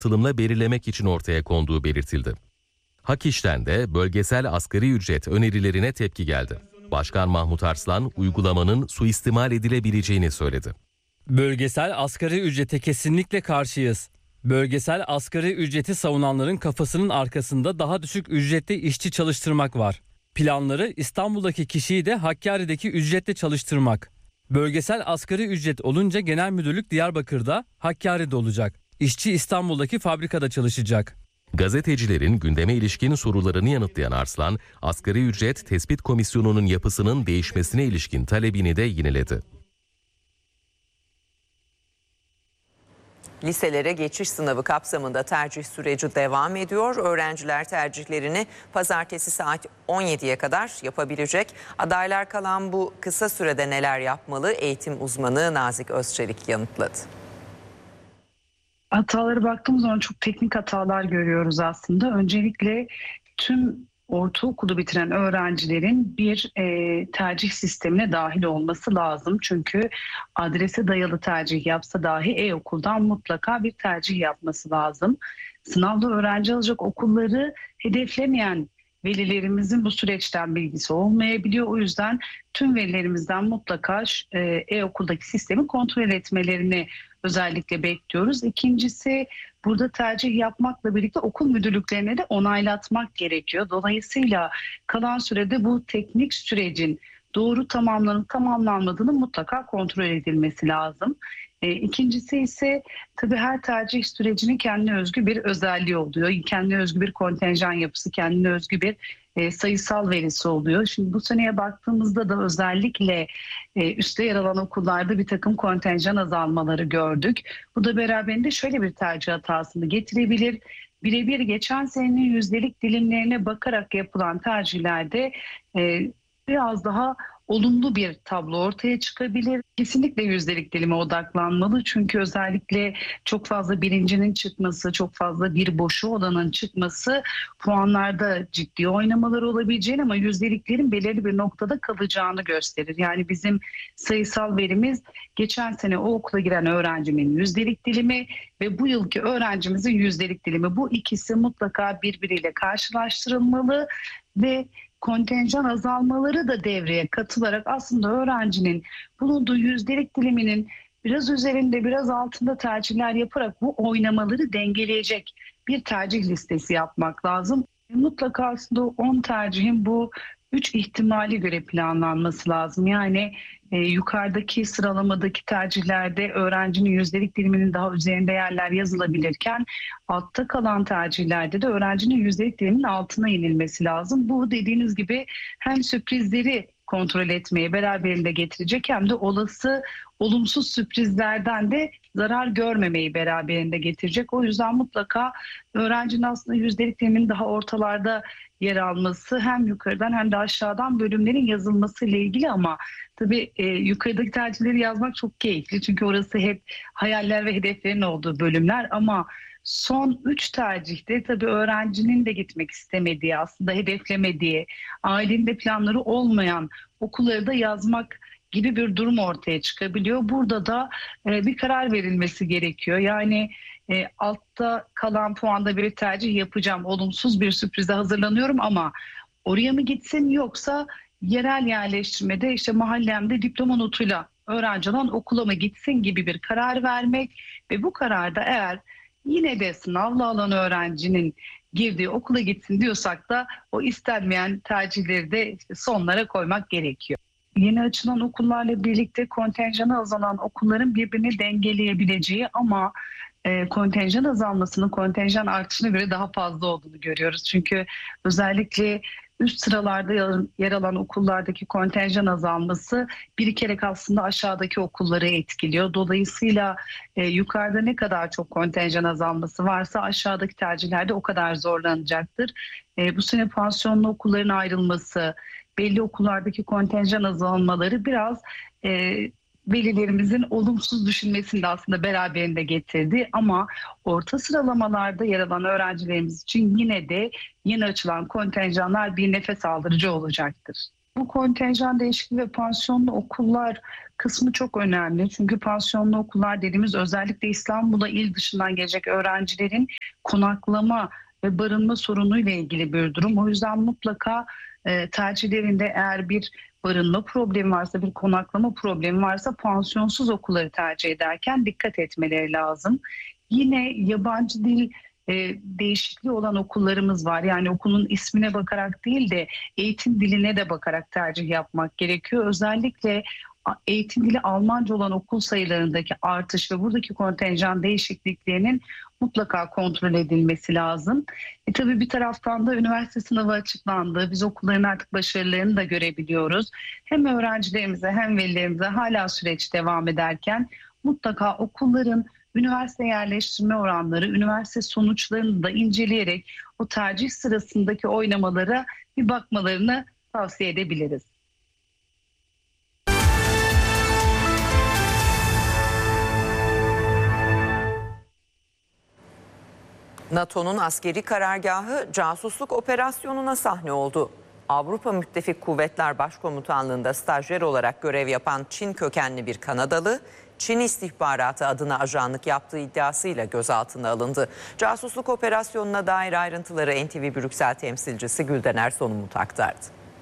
katılımla belirlemek için ortaya konduğu belirtildi. Hak İş'ten de bölgesel asgari ücret önerilerine tepki geldi. Başkan Mahmut Arslan uygulamanın suistimal edilebileceğini söyledi. Bölgesel asgari ücrete kesinlikle karşıyız. Bölgesel asgari ücreti savunanların kafasının arkasında daha düşük ücretli işçi çalıştırmak var. Planları İstanbul'daki kişiyi de Hakkari'deki ücretle çalıştırmak. Bölgesel asgari ücret olunca genel müdürlük Diyarbakır'da, Hakkari'de olacak. İşçi İstanbul'daki fabrikada çalışacak. Gazetecilerin gündeme ilişkin sorularını yanıtlayan Arslan, asgari ücret tespit komisyonunun yapısının değişmesine ilişkin talebini de yineledi. Liselere geçiş sınavı kapsamında tercih süreci devam ediyor. Öğrenciler tercihlerini pazartesi saat 17'ye kadar yapabilecek. Adaylar kalan bu kısa sürede neler yapmalı? Eğitim uzmanı Nazik Özçelik yanıtladı. Hatalara baktığımız zaman çok teknik hatalar görüyoruz aslında. Öncelikle tüm ortaokulu bitiren öğrencilerin bir tercih sistemine dahil olması lazım. Çünkü adrese dayalı tercih yapsa dahi e-okuldan mutlaka bir tercih yapması lazım. Sınavda öğrenci alacak okulları hedeflemeyen velilerimizin bu süreçten bilgisi olmayabiliyor. O yüzden tüm velilerimizden mutlaka e-okuldaki sistemi kontrol etmelerini özellikle bekliyoruz. İkincisi, burada tercih yapmakla birlikte okul müdürlüklerine de onaylatmak gerekiyor. Dolayısıyla kalan sürede bu teknik sürecin doğru tamamlanıp tamamlanmadığını mutlaka kontrol edilmesi lazım. İkincisi ise tabii her tercih sürecinin kendine özgü bir özelliği oluyor. Kendine özgü bir kontenjan yapısı, kendine özgü bir sayısal verisi oluyor. Şimdi bu seneye baktığımızda da özellikle üstte yer alan okullarda bir takım kontenjan azalmaları gördük. Bu da beraberinde şöyle bir tercih hatasını getirebilir. Birebir geçen senenin yüzdelik dilimlerine bakarak yapılan tercihlerde biraz daha olumlu bir tablo ortaya çıkabilir. Kesinlikle yüzdelik dilime odaklanmalı. Çünkü özellikle çok fazla birincinin çıkması, çok fazla bir boşu olanın çıkması puanlarda ciddi oynamalar olabileceğini ama yüzdeliklerin belirli bir noktada kalacağını gösterir. Yani bizim sayısal verimiz geçen sene o okula giren öğrencimin yüzdelik dilimi ve bu yılki öğrencimizin yüzdelik dilimi. Bu ikisi mutlaka birbiriyle karşılaştırılmalı ve kontenjan azalmaları da devreye katılarak aslında öğrencinin bulunduğu yüzdelik diliminin biraz üzerinde biraz altında tercihler yaparak bu oynamaları dengeleyecek bir tercih listesi yapmak lazım. Mutlaka aslında 10 tercihin bu 3 ihtimali göre planlanması lazım. Yani yukarıdaki sıralamadaki tercihlerde öğrencinin yüzdelik diliminin daha üzerinde yerler yazılabilirken altta kalan tercihlerde de öğrencinin yüzdelik diliminin altına inilmesi lazım. Bu dediğiniz gibi hem sürprizleri kontrol etmeye beraberinde getirecek hem de olası olumsuz sürprizlerden de zarar görmemeyi beraberinde getirecek. O yüzden mutlaka öğrencinin aslında yüzdelik diliminin daha ortalarda yer alması hem yukarıdan hem de aşağıdan bölümlerin yazılması ile ilgili ama tabii yukarıdaki tercihleri yazmak çok keyifli. Çünkü orası hep hayaller ve hedeflerin olduğu bölümler ama son 3 tercihte tabii öğrencinin de gitmek istemediği, aslında hedeflemediği, ailenin de planları olmayan okulları da yazmak gibi bir durum ortaya çıkabiliyor. Burada da bir karar verilmesi gerekiyor. Yani altta kalan puanda bir tercih yapacağım, olumsuz bir sürprize hazırlanıyorum ama oraya mı gitsin yoksa yerel yerleştirmede işte mahallemde diploma notuyla öğrenci alan okula mı gitsin gibi bir karar vermek ve bu kararda eğer yine de sınavla alan öğrencinin girdiği okula gitsin diyorsak da o istenmeyen tercihleri de işte sonlara koymak gerekiyor. Yeni açılan okullarla birlikte kontenjanı azalan okulların birbirini dengeleyebileceği ama kontenjan azalmasının kontenjan artışına göre daha fazla olduğunu görüyoruz. Çünkü özellikle üst sıralarda yer alan okullardaki kontenjan azalması birikerek aslında aşağıdaki okulları etkiliyor. Dolayısıyla yukarıda ne kadar çok kontenjan azalması varsa aşağıdaki tercihlerde o kadar zorlanacaktır. Bu sene pansiyonlu okulların ayrılması, belli okullardaki kontenjan azalmaları biraz velilerimizin olumsuz düşünmesini de aslında beraberinde getirdi. Ama orta sıralamalarda yer alan öğrencilerimiz için yine de yeni açılan kontenjanlar bir nefes aldırıcı olacaktır. Bu kontenjan değişikliği ve pansiyonlu okullar kısmı çok önemli. Çünkü pansiyonlu okullar dediğimiz özellikle İstanbul'a il dışından gelecek öğrencilerin konaklama ve barınma sorunuyla ilgili bir durum. O yüzden mutlaka tercihlerinde eğer bir barınma problemi varsa, bir konaklama problemi varsa pansiyonsuz okulları tercih ederken dikkat etmeleri lazım. Yine yabancı dil değişikliği olan okullarımız var. Yani okulun ismine bakarak değil de eğitim diline de bakarak tercih yapmak gerekiyor. Özellikle eğitim dili Almanca olan okul sayılarındaki artış ve buradaki kontenjan değişikliklerinin mutlaka kontrol edilmesi lazım. Tabii bir taraftan da üniversite sınavı açıklandı. Biz okulların artık başarılarını da görebiliyoruz. Hem öğrencilerimize hem velilerimize hala süreç devam ederken mutlaka okulların üniversite yerleştirme oranları, üniversite sonuçlarını da inceleyerek o tercih sırasındaki oynamalara bir bakmalarını tavsiye edebiliriz. NATO'nun askeri karargahı casusluk operasyonuna sahne oldu. Avrupa Müttefik Kuvvetler Başkomutanlığı'nda stajyer olarak görev yapan Çin kökenli bir Kanadalı, Çin istihbaratı adına ajanlık yaptığı iddiasıyla gözaltına alındı. Casusluk operasyonuna dair ayrıntıları NTV Brüksel temsilcisi Gülden Ersonumut aktardı.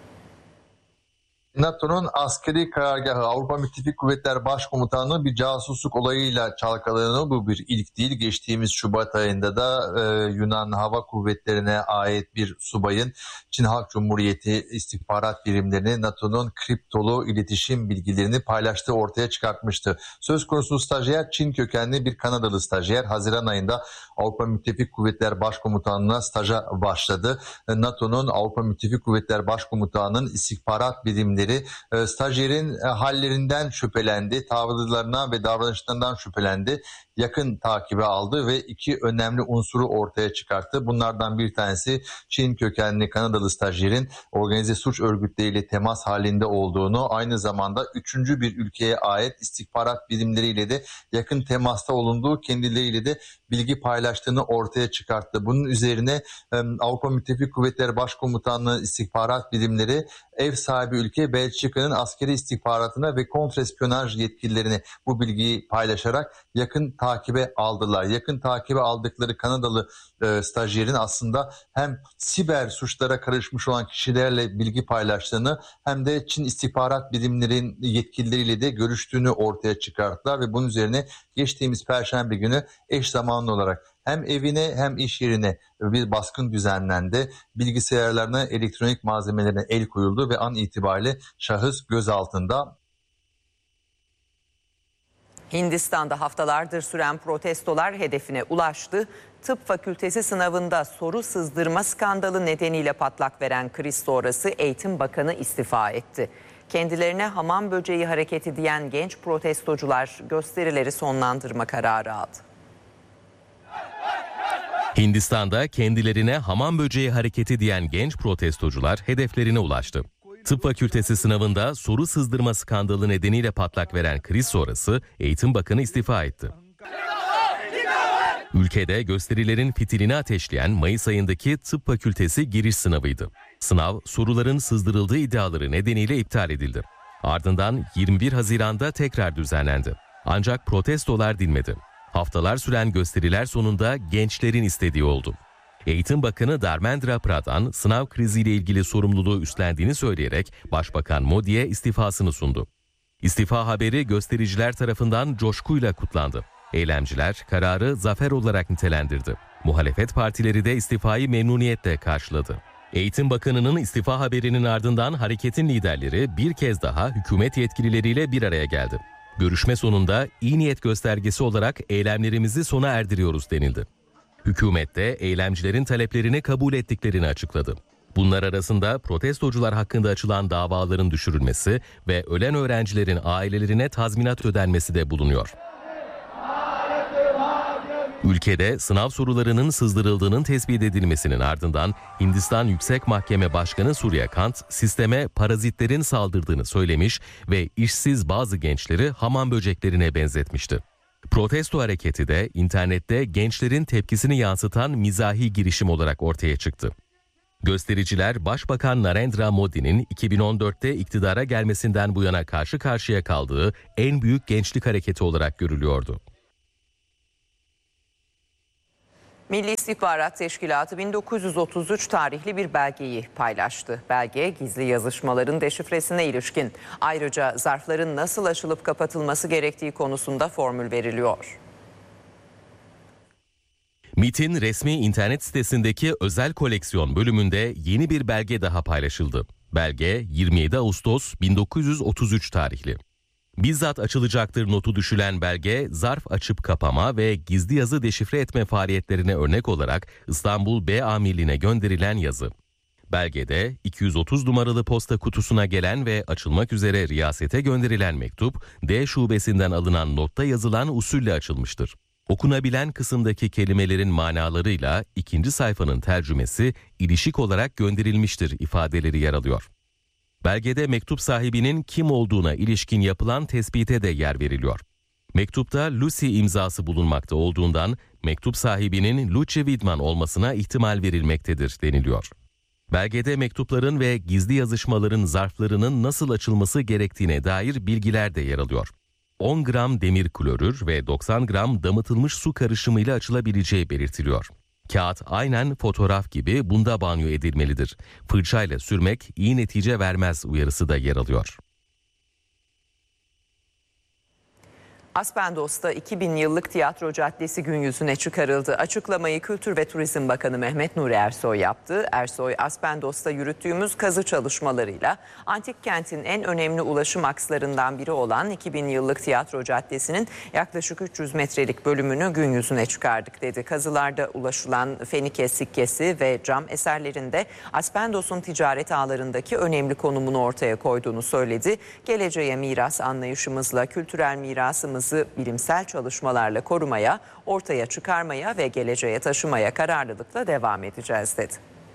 NATO'nun askeri karargahı Avrupa Müttefik Kuvvetler Başkomutanlığı bir casusluk olayıyla çalkalanıyor. Bu bir ilk değil. Geçtiğimiz Şubat ayında da Yunan Hava Kuvvetleri'ne ait bir subayın Çin Halk Cumhuriyeti istihbarat birimlerini NATO'nun kriptolu iletişim bilgilerini paylaştığı ortaya çıkartmıştı. Söz konusu stajyer Çin kökenli bir Kanadalı stajyer. Haziran ayında Avrupa Müttefik Kuvvetler Başkomutanlığı'na staja başladı. NATO'nun Avrupa Müttefik Kuvvetler Başkomutanlığı'nın istihbarat birimleri stajyerin hallerinden şüphelendi, tavırlarına ve davranışlarından şüphelendi. Yakın takibe aldı ve iki önemli unsuru ortaya çıkarttı. Bunlardan bir tanesi Çin kökenli Kanadalı stajyerin organize suç örgütleriyle temas halinde olduğunu, aynı zamanda üçüncü bir ülkeye ait istihbarat birimleriyle de yakın temasta olunduğu, kendileriyle de bilgi paylaştığını ortaya çıkarttı. Bunun üzerine Avrupa Müttefik Kuvvetleri Başkomutanlığı istihbarat birimleri ev sahibi ülke Belçika'nın askeri istihbaratına ve kontrespiyonaj yetkililerine bu bilgiyi paylaşarak yakın takibe aldılar. Yakın takibe aldıkları Kanadalı stajyerin aslında hem siber suçlara karışmış olan kişilerle bilgi paylaştığını hem de Çin istihbarat birimlerin yetkilileriyle de görüştüğünü ortaya çıkarttılar ve bunun üzerine geçtiğimiz Perşembe günü eş zamanlı olarak hem evine hem iş yerine bir baskın düzenlendi. Bilgisayarlarına, elektronik malzemelerine el koyuldu ve an itibariyle şahıs gözaltında. Hindistan'da haftalardır süren protestolar hedefine ulaştı. Tıp fakültesi sınavında soru sızdırma skandalı nedeniyle patlak veren kriz sonrası Eğitim Bakanı istifa etti. Kendilerine hamam böceği hareketi diyen genç protestocular gösterileri sonlandırma kararı aldı. Hindistan'da kendilerine hamam böceği hareketi diyen genç protestocular hedeflerine ulaştı. Tıp fakültesi sınavında soru sızdırma skandalı nedeniyle patlak veren kriz sonrası Eğitim Bakanı istifa etti. Ülkede gösterilerin fitilini ateşleyen Mayıs ayındaki tıp fakültesi giriş sınavıydı. Sınav soruların sızdırıldığı iddiaları nedeniyle iptal edildi. Ardından 21 Haziran'da tekrar düzenlendi. Ancak protestolar dinmedi. Haftalar süren gösteriler sonunda gençlerin istediği oldu. Eğitim Bakanı Dharmendra Pradhan sınav kriziyle ilgili sorumluluğu üstlendiğini söyleyerek Başbakan Modi'ye istifasını sundu. İstifa haberi göstericiler tarafından coşkuyla kutlandı. Eylemciler kararı zafer olarak nitelendirdi. Muhalefet partileri de istifayı memnuniyetle karşıladı. Eğitim Bakanı'nın istifa haberinin ardından hareketin liderleri bir kez daha hükümet yetkilileriyle bir araya geldi. Görüşme sonunda iyi niyet göstergesi olarak eylemlerimizi sona erdiriyoruz denildi. Hükümet de eylemcilerin taleplerini kabul ettiklerini açıkladı. Bunlar arasında protestocular hakkında açılan davaların düşürülmesi ve ölen öğrencilerin ailelerine tazminat ödenmesi de bulunuyor. Ülkede sınav sorularının sızdırıldığının tespit edilmesinin ardından Hindistan Yüksek Mahkeme Başkanı Surya Kant sisteme parazitlerin saldırdığını söylemiş ve işsiz bazı gençleri hamam böceklerine benzetmişti. Protesto hareketi de internette gençlerin tepkisini yansıtan mizahi girişim olarak ortaya çıktı. Göstericiler Başbakan Narendra Modi'nin 2014'te iktidara gelmesinden bu yana karşı karşıya kaldığı en büyük gençlik hareketi olarak görülüyordu. Milli İstihbarat Teşkilatı 1933 tarihli bir belgeyi paylaştı. Belge gizli yazışmaların deşifresine ilişkin. Ayrıca zarfların nasıl açılıp kapatılması gerektiği konusunda formül veriliyor. MİT'in resmi internet sitesindeki özel koleksiyon bölümünde yeni bir belge daha paylaşıldı. Belge 27 Ağustos 1933 tarihli. Bizzat açılacaktır notu düşülen belge, zarf açıp kapama ve gizli yazı deşifre etme faaliyetlerine örnek olarak İstanbul B Amirliğine gönderilen yazı. Belgede 230 numaralı posta kutusuna gelen ve açılmak üzere riyasete gönderilen mektup, D şubesinden alınan notta yazılan usulle açılmıştır. Okunabilen kısımdaki kelimelerin manalarıyla ikinci sayfanın tercümesi ilişik olarak gönderilmiştir ifadeleri yer alıyor. Belgede mektup sahibinin kim olduğuna ilişkin yapılan tespite de yer veriliyor. Mektupta Lucy imzası bulunmakta olduğundan mektup sahibinin Lucy Widman olmasına ihtimal verilmektedir deniliyor. Belgede mektupların ve gizli yazışmaların zarflarının nasıl açılması gerektiğine dair bilgiler de yer alıyor. 10 gram demir klorür ve 90 gram damıtılmış su karışımıyla açılabileceği belirtiliyor. Kağıt aynen fotoğraf gibi bunda banyo edilmelidir. Fırçayla sürmek iyi netice vermez uyarısı da yer alıyor. Aspendos'ta 2000 yıllık tiyatro caddesi gün yüzüne çıkarıldı. Açıklamayı Kültür ve Turizm Bakanı Mehmet Nuri Ersoy yaptı. Ersoy, Aspendos'ta yürüttüğümüz kazı çalışmalarıyla antik kentin en önemli ulaşım akslarından biri olan 2000 yıllık tiyatro caddesinin yaklaşık 300 metrelik bölümünü gün yüzüne çıkardık dedi. Kazılarda ulaşılan Fenike sikkesi ve cam eserlerinde Aspendos'un ticaret ağlarındaki önemli konumunu ortaya koyduğunu söyledi. Geleceğe miras anlayışımızla kültürel mirasımızı bilimsel çalışmalarla korumaya, ortaya çıkarmaya ve geleceğe taşımaya kararlılıkla devam edeceğiz dedi.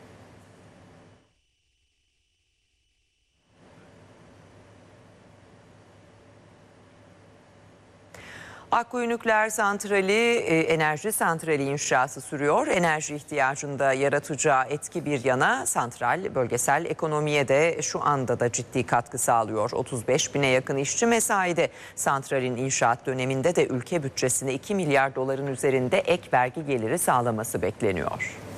Akkuyu Nükleer Santrali, enerji santrali inşası sürüyor. Enerji ihtiyacında yaratacağı etki bir yana santral bölgesel ekonomiye de şu anda da ciddi katkı sağlıyor. 35 bine yakın işçi mesaide. Santralin inşaat döneminde de ülke bütçesine 2 milyar doların üzerinde ek vergi geliri sağlaması bekleniyor.